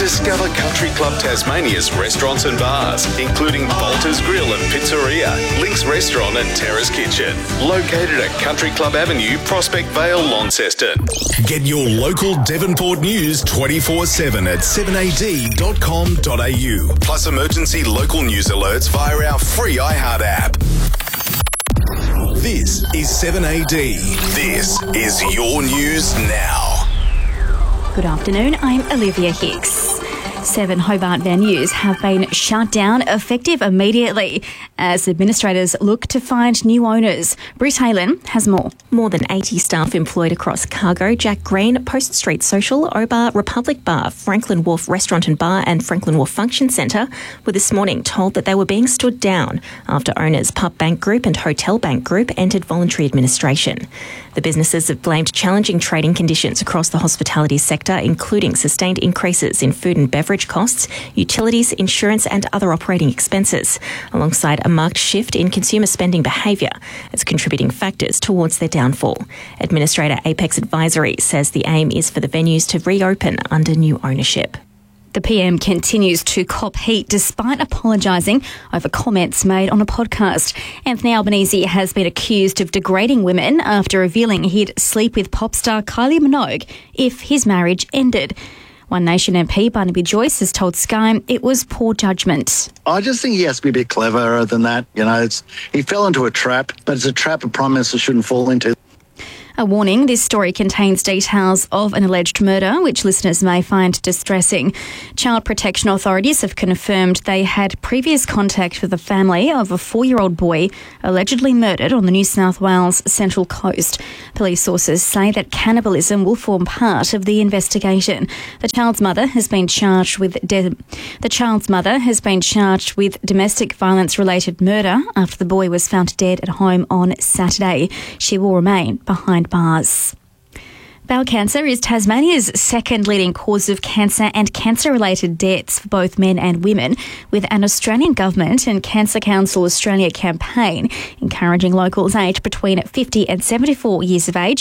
Discover Country Club Tasmania's restaurants and bars, including Bolter's Grill and Pizzeria, Link's Restaurant and Terrace Kitchen, located at Country Club Avenue, Prospect Vale, Launceston. Get your local Devonport news 24/7 at 7ad.com.au. Plus emergency local news alerts via our free iHeart app. This is 7AD. This is your news now. Good afternoon, I'm Olivia Hicks. 7 Hobart venues have been shut down effective immediately as administrators look to find new owners. Britt Halen has more. More than 80 staff employed across Cargo, Jack Green, Post Street Social, Obar, Republic Bar, Franklin Wharf Restaurant and Bar and Franklin Wharf Function Centre were this morning told that they were being stood down after owners Pup Bank Group and Hotel Bank Group entered voluntary administration. The businesses have blamed challenging trading conditions across the hospitality sector, including sustained increases in food and beverage costs, utilities, insurance and other operating expenses, alongside a marked shift in consumer spending behaviour as contributing factors towards their downfall. Administrator Apex Advisory says the aim is for the venues to reopen under new ownership. The PM continues to cop heat despite apologising over comments made on a podcast. Anthony Albanese has been accused of degrading women after revealing he'd sleep with pop star Kylie Minogue if his marriage ended. One Nation MP Barnaby Joyce has told Sky it was poor judgment. I just think he has to be a bit cleverer than that. He fell into a trap, but it's a trap a Prime Minister shouldn't fall into. A warning, this story contains details of an alleged murder, which listeners may find distressing. Child Protection authorities have confirmed they had previous contact with the family of a 4-year-old boy allegedly murdered on the New South Wales Central Coast. Police sources say that cannibalism will form part of the investigation. The child's mother has been charged with domestic violence-related murder after the boy was found dead at home on Saturday. She will remain behind bars. Bowel cancer is Tasmania's second leading cause of cancer and cancer-related deaths for both men and women, with an Australian Government and Cancer Council Australia campaign encouraging locals aged between 50 and 74 years of age